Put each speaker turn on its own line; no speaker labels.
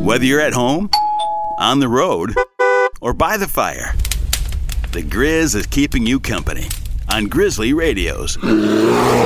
Whether you're at home, on the road, or by the fire, the Grizz is keeping you company on Grizzly Radios.